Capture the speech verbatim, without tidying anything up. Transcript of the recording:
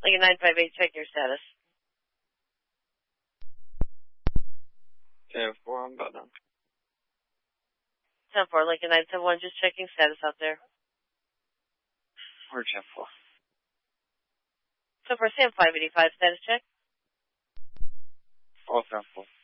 Lincoln nine five eight, check your status. ten four, I'm about done. ten four, Lincoln nine seven one, just checking status out there. Where's ten four? ten four, Sam five eighty-five, status check. All ten four.